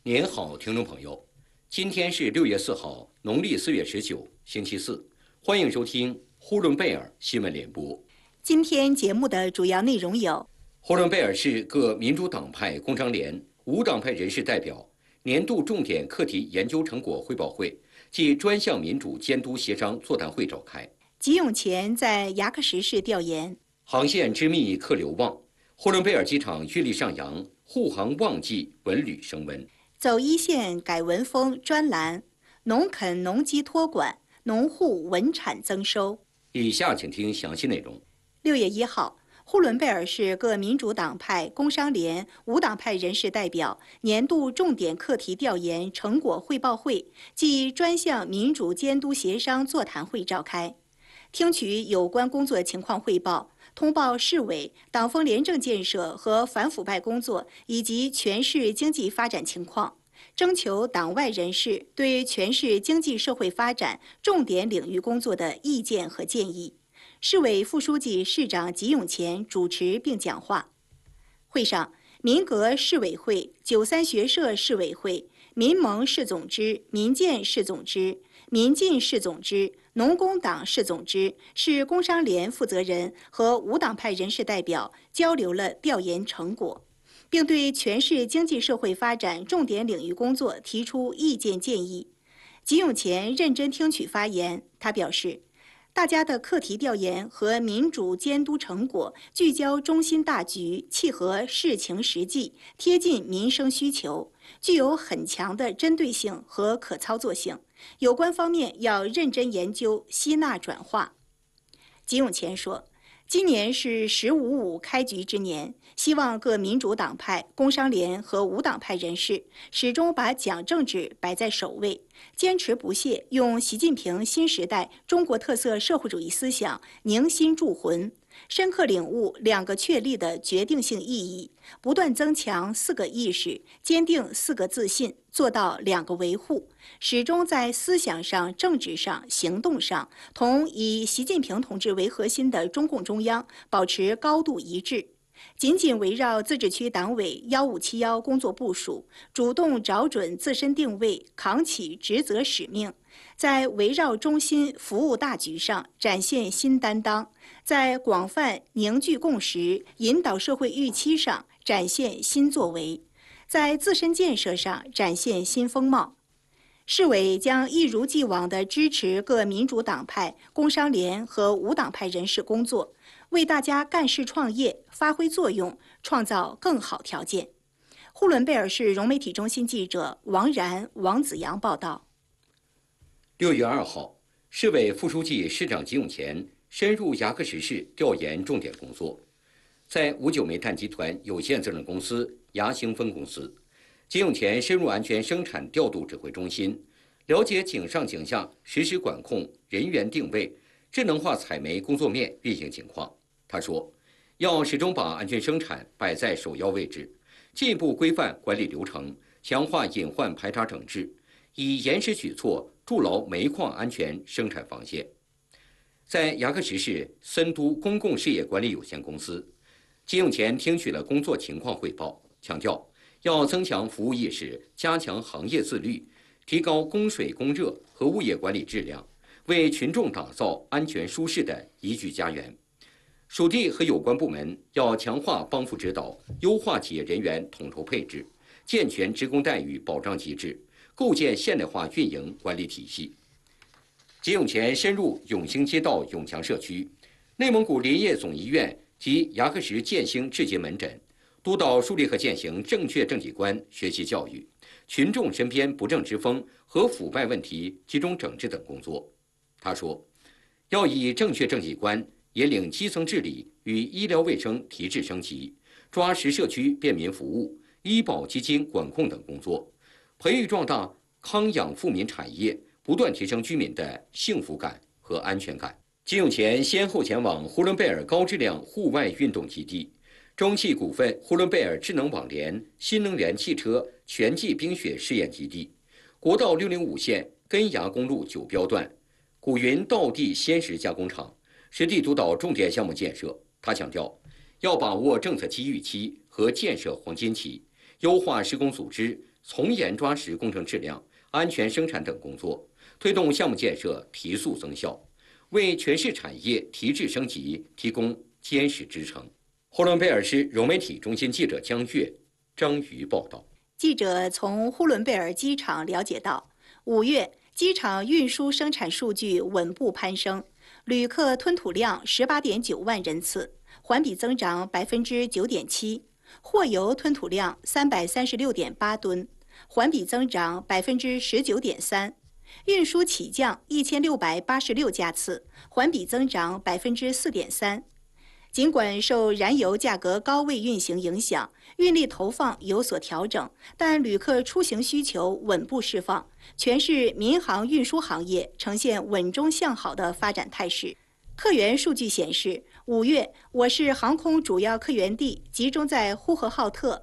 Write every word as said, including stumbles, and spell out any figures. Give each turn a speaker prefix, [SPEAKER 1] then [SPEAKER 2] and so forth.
[SPEAKER 1] 您好，听众朋友，今天是六月四号，农历四月十九，星期四，欢迎收听呼伦贝尔新闻联播。
[SPEAKER 2] 今天节目的主要内容有：
[SPEAKER 1] 呼伦贝尔市各民主党派工商联、无党派人士代表年度重点课题研究成果汇报会暨专项民主监督协商座谈会召开。
[SPEAKER 2] 吉永前在牙克石市调研，
[SPEAKER 1] 航线之密客流旺，呼伦贝尔机场运力上扬，护航旺季文旅升温。
[SPEAKER 2] 走一线改文风专栏，农垦农机托管，农户稳产增收。
[SPEAKER 1] 以下请听详细内容。
[SPEAKER 2] 六月一号，呼伦贝尔市各民主党派、工商联、无党派人士代表年度重点课题调研成果汇报会暨专项民主监督协商座谈会召开，听取有关工作情况汇报，通报市委、党风廉政建设和反腐败工作以及全市经济发展情况，征求党外人士对全市经济社会发展重点领域工作的意见和建议。市委副书记、市长吉永前主持并讲话。会上，民革市委会、九三学社市委会、民盟市总支、民建市总支、民进市总支、农工党市总支、市工商联负责人和无党派人士代表交流了调研成果，并对全市经济社会发展重点领域工作提出意见建议。吉永前认真听取发言，他表示，大家的课题调研和民主监督成果聚焦中心大局，契合事情实际，贴近民生需求，具有很强的针对性和可操作性。有关方面要认真研究、吸纳转化。吉永前说，今年是“十五五”开局之年，希望各民主党派、工商联和无党派人士始终把讲政治摆在首位，坚持不懈用习近平新时代中国特色社会主义思想凝心铸魂，深刻领悟两个确立的决定性意义，不断增强四个意识，坚定四个自信，做到两个维护，始终在思想上、政治上、行动上同以习近平同志为核心的中共中央保持高度一致。紧紧围绕自治区党委幺五七幺工作部署，主动找准自身定位，扛起职责使命，在围绕中心服务大局上展现新担当，在广泛凝聚共识、引导社会预期上展现新作为，在自身建设上展现新风貌。市委将一如既往地支持各民主党派、工商联和无党派人士工作，为大家干事创业发挥作用，创造更好条件。呼伦贝尔市融媒体中心记者王然、王子阳报道。
[SPEAKER 1] 六月二号，市委副书记、市长吉永前深入牙克石市调研重点工作，在五九煤炭集团有限责任公司牙兴分公司，吉永前深入安全生产调度指挥中心，了解井上井下实时管控、人员定位、智能化采煤工作面运行情况。他说，要始终把安全生产摆在首要位置，进一步规范管理流程，强化隐患排查整治，以严实举措筑牢煤矿安全生产防线。在牙克石市森都公共事业管理有限公司，吉永前听取了工作情况汇报，强调要增强服务意识，加强行业自律，提高供水供热和物业管理质量，为群众打造安全舒适的宜居家园。属地和有关部门要强化帮扶指导，优化企业人员统筹配置，健全职工待遇保障机制，构建现代化运营管理体系。吉永前深入永兴街道永强社区、内蒙古林业总医院及牙克石建兴志节门诊，督导树立和践行正确政绩观学习教育、群众身边不正之风和腐败问题集中整治等工作。他说，要以正确政绩观引领基层治理与医疗卫生提质升级，抓实社区便民服务、医保基金管控等工作，培育壮大康养富民产业，不断提升居民的幸福感和安全感。吉永前先后前往呼伦贝尔高质量户外运动基地、中汽股份呼伦贝尔智能网联新能源汽车全季冰雪试验基地、国道六零五线根崖公路九标段、古云道地鲜食加工厂，实地督导重点项目建设。他强调，要把握政策机遇期和建设黄金期，优化施工组织， 从严抓实工程质量、安全生产等工作，推动项目建设提速增效，为全市产业提质升级提供坚实支撑。呼伦贝尔市融媒体中心记者江月、张瑜报道。
[SPEAKER 2] 记者从呼伦贝尔机场了解到，五月机场运输生产数据稳步攀升，旅客吞吐量十八点九万人次，环比增长百分之九点七；货油吞吐量三百三十六点八吨，环比增长百分之十九点三；运输起降一千六百八十六架次，环比增长百分之四点三。尽管受燃油价格高位运行影响，运力投放有所调整，但旅客出行需求稳步释放，全市民航运输行业呈现稳中向好的发展态势。客源数据显示，五月我市航空主要客源地集中在呼和浩特、